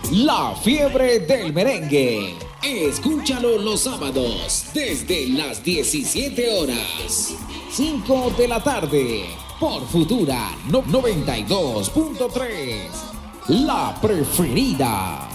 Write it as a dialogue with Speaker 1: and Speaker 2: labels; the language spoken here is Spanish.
Speaker 1: La Fiebre del Merengue. Escúchalo los sábados desde las 17 horas. 5 de la tarde por Futura 92.3. La preferida.